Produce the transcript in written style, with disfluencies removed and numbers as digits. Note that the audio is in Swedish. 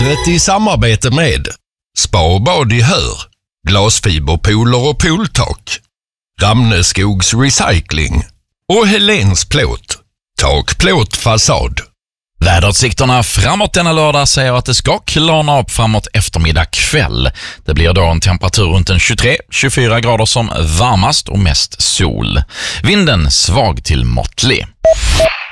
Vädret i samarbete med Spa och bad i Hör, glasfiberpooler och pooltak, Ramneskogs Recycling och Helens plåt, takplåt fasad. Väderutsikterna framåt denna lördag säger att det ska klarna upp framåt eftermiddag kväll. Det blir då en temperatur runt en 23-24 grader som varmast och mest sol. Vinden svag till måttlig.